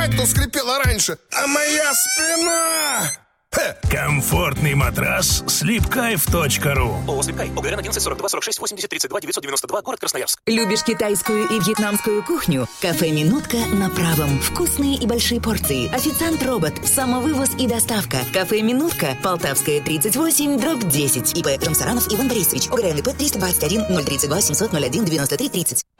то скрипела раньше, а моя спина... Комфортный матрас sleepkайф.ру. ООО «Слипкайф». ОГРН 11 42 46 80 32 992, город Красноярск. Любишь китайскую и вьетнамскую кухню? Кафе «Минутка» на Правом. Вкусные и большие порции. Официант-робот. Самовывоз и доставка. Кафе «Минутка». Полтавская, 38/10. ИП Ромсаранов Иван Борисович. ОГРН ИП 321 032 700 01 93 30.